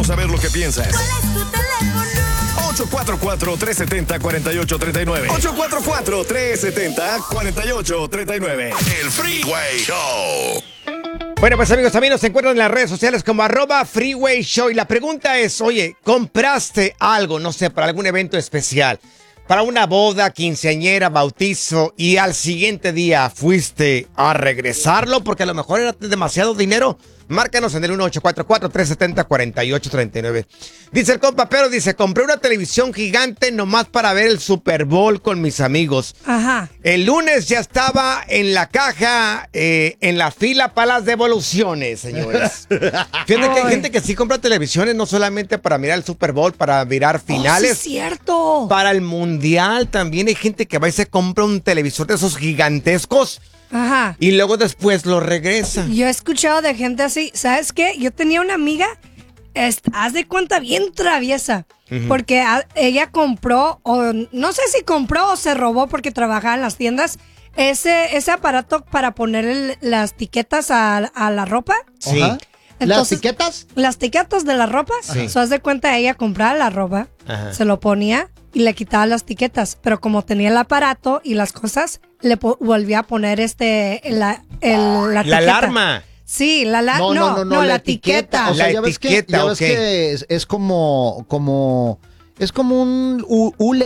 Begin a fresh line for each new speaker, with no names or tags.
saber lo que piensas.
¿Cuál es tu teléfono?
844-370-4839. 844-370-4839. El Freeway Show.
Bueno, pues amigos, también nos encuentran en las redes sociales como @Freeway Show. Y la pregunta es, oye, ¿compraste algo, no sé, para algún evento especial? Para una boda, quinceañera, bautizo, y al siguiente día fuiste a regresarlo porque a lo mejor era demasiado dinero. Márcanos en el 1844-370-4839. Dice el compa, pero dice, compré una televisión gigante nomás para ver el Super Bowl con mis amigos.
Ajá.
El lunes ya estaba en la caja, en la fila para las devoluciones, señores. Fíjate que hay gente que sí compra televisiones no solamente para mirar el Super Bowl, para mirar finales.
Sí, es cierto.
Para el mundial también hay gente que va y se compra un televisor de esos gigantescos.
Ajá.
Y luego después lo regresa.
Yo he escuchado de gente así. ¿Sabes qué? Yo tenía una amiga, haz de cuenta, bien traviesa. Porque ella compró, o no sé si compró o se robó porque trabajaba en las tiendas, ese aparato para poner las etiquetas a la ropa.
Sí.
Ajá.
Entonces,
¿Las etiquetas?
Las etiquetas de la ropa.
Sí.
So, haz de cuenta, ella compraba la ropa,
Ajá.
se lo ponía y le quitaba las etiquetas. Pero como tenía el aparato y las cosas, le volvía a poner la
La
etiqueta.
alarma.
Sí, la
la
etiqueta.
O sea,
La
ya ves que,
etiqueta, ok.
es como un hule